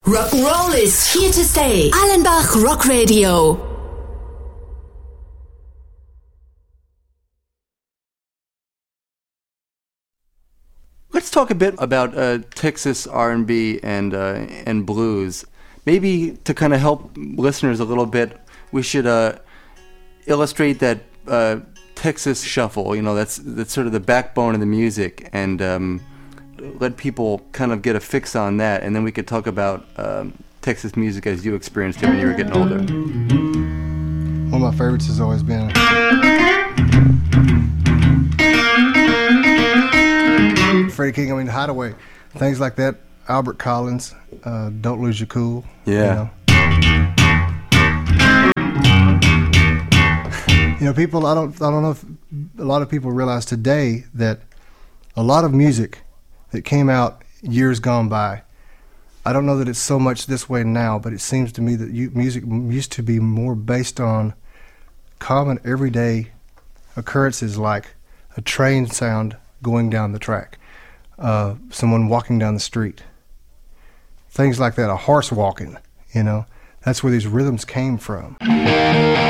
Rock and roll is here to stay. Allenbach Rock Radio. Let's talk a bit about Texas R&B and blues. Maybe to kind of help listeners a little bit, we should illustrate that Texas shuffle. You know, that's sort of the backbone of the music, and let people kind of get a fix on that, and then we could talk about Texas music as you experienced it when you were getting older. One of my favorites has always been Freddie King, Hideaway, things like that. Albert Collins, Don't Lose Your Cool. Yeah. You know, people, I don't know if a lot of people realize today that a lot of music that came out years gone by, I don't know that it's so much this way now, but it seems to me that music used to be more based on common everyday occurrences, like a train sound going down the track, someone walking down the street, things like that, a horse walking, you know. That's where these rhythms came from.